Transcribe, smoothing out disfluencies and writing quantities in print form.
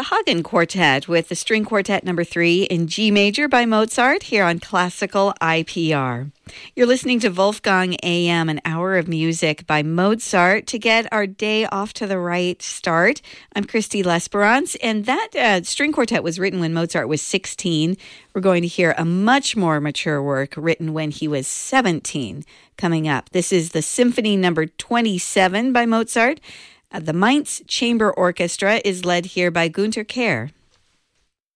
Hagen Quartet with the String Quartet number 3 in G major by Mozart here on Classical IPR. You're listening to Wolfgang AM, an hour of music by Mozart to get our day off to the right start. I'm Christy L'Esperance, and that string quartet was written when Mozart was 16. We're going to hear a much more mature work written when he was 17 coming up. This is the Symphony number 27 by Mozart. The Mainz Chamber Orchestra is led here by Günter Kehr.